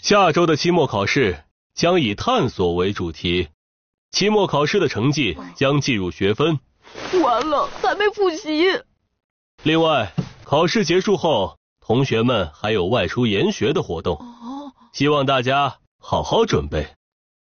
下周的期末考试将以探索为主题，期末考试的成绩将计入学分。 完了，还没复习。 另外，考试结束后，同学们还有外出研学的活动，希望大家好好准备。